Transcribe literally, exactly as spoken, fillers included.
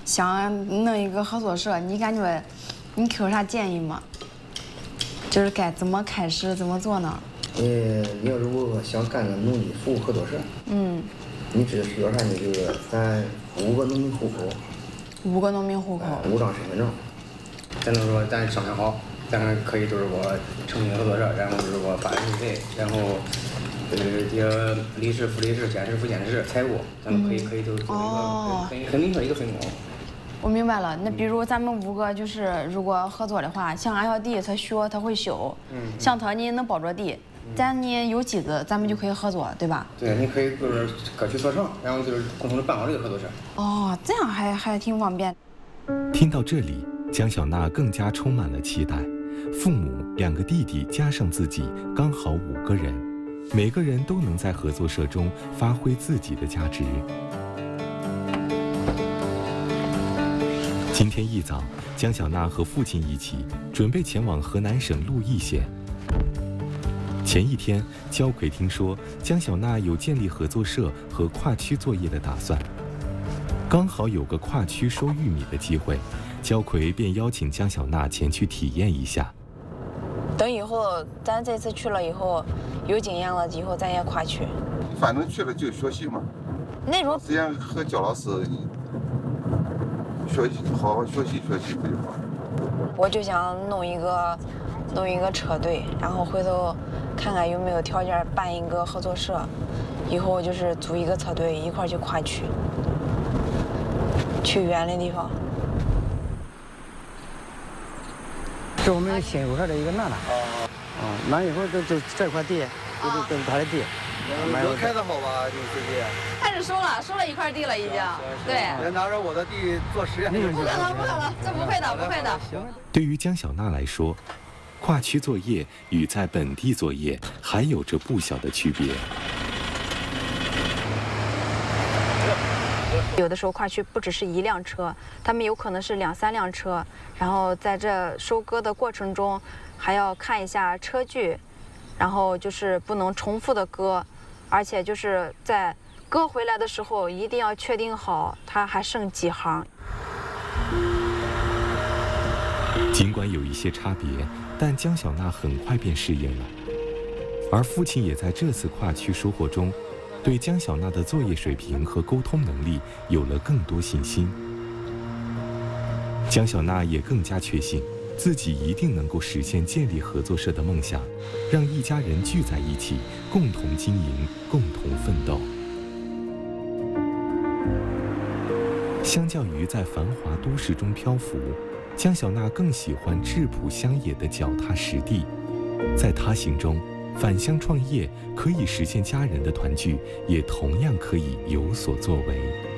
想弄一个合作社，你感觉你给我啥建议吗？就是该怎么开始，怎么做呢？ 呃，你要如果想干个农业服务合作社， 嗯， 你只需要啥呢？就是咱五个农民户口， 五个农民户口， 呃、五张身份证。 咱能说咱商量好，咱们可以就是说成立合作社，然后就是说发运费，然后呃这个理事、副理事、监事、副监事、财务，咱们可以可以就是做一个哦很很明确一个分工。 我明白了，那比如咱们五个就是如果合作的话，像俺小弟他学他会修， 嗯， 像他你能包着地，咱你有机子，咱们就可以合作，对吧？ 对，你可以就是各取所长，然后就是共同的办好这个合作社。 哦，这样还还挺方便。 听到这里，姜小娜更加充满了期待。父母、两个弟弟加上自己，刚好五个人，每个人都能在合作社中发挥自己的价值。今天一早，姜小娜和父亲一起准备前往河南省鹿邑县。前一天，焦奎听说姜小娜有建立合作社和跨区作业的打算，刚好有个跨区收玉米的机会，焦奎便邀请姜小娜前去体验一下。 等以后咱这次去了以后，有经验了，以后咱也跨区。 反正去了就学习嘛。 那种时间和焦老师学习，好好学习学习不就好？ 我就想弄一个，弄一个车队，然后回头看看有没有条件办一个合作社，以后就是组一个车队一块去跨区，去远的地方。 是我们新入社的一个娜娜。哦。啊，那以后就就这块地，就就就是他的地。 我开的好吧，就是这地。 开始收了，收了一块地了已经。对。 别拿着我的地做实验。 不可能，不可能，这不会的，不会的。 对于姜小娜来说，跨区作业与在本地作业还有着不小的区别。 有的时候跨区不只是一辆车，他们有可能是两三辆车，然后在这收割的过程中，还要看一下车距，然后就是不能重复的割，而且就是在割回来的时候一定要确定好它还剩几行。 尽管有一些差别，但姜小娜很快便适应了，而父亲也在这次跨区收获中，对姜小娜的作业水平和沟通能力有了更多信心。姜小娜也更加确信自己一定能够实现建立合作社的梦想，让一家人聚在一起，共同经营，共同奋斗。相较于在繁华都市中漂浮，姜小娜更喜欢质朴乡野的脚踏实地。在她心中，返乡创业可以实现家人的团聚，也同样可以有所作为。